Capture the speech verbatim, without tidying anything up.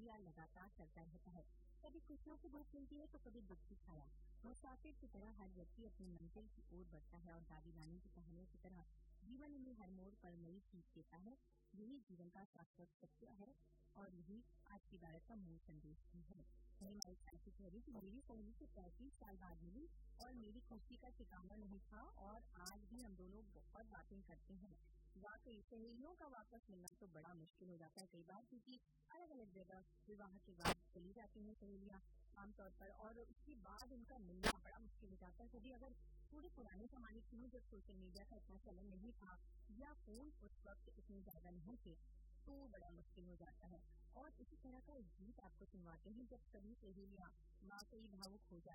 सहेलियां लगातार चलता रहता है। कभी खुशियों की धूप मिलती है तो कभी दुख की छाया। मुसाफिर की तरह हर व्यक्ति अपनी मंजिल की ओर बढ़ता है और दादी नानी की कहानियों की तरह जीवन में हर मोड़ पर नई सीख देता है। यही जीवन का शाश्वत सत्य है और यही आज की बात का मूल संदेश भी है। वहीं हमारी साथी कह रही कि मेरी सहेली से पैंतीस साल बाद मिली और मेरी खुशी का ठिकाना नहीं था और आज भी हम दोनों बहुत बातें करते हैं। वाकई सहेलियों का वापस मिलना तो बड़ा मुश्किल हो जाता है कई बार, क्योंकि अलग अलग जगह विवाह के बाद चली जाती हैं सहेलियां आमतौर पर, और उसके बाद उनका मिलना बड़ा मुश्किल हो जाता है। क्योंकि अगर थोड़े पुराने जमाने की हो, जब सोशल मीडिया का इतना चलन नहीं था या फोन उस वक्त इतने ज्यादा नहीं थे, तो बड़ा मुश्किल हो जाता है। और इसी तरह का एक गीत आपको सुनवाते हैं जब सभी सहेलियां वाकई भावुक हो जाती